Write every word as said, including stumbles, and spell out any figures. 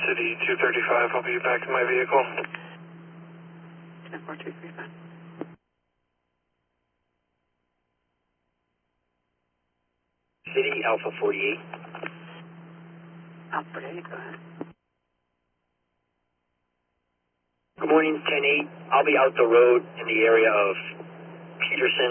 City two thirty-five, I'll be back in my vehicle. ten four two three five. City Alpha forty-eight. Alpha forty-eight, go ahead. Good morning, ten eight. I'll be out the road in the area of Peterson.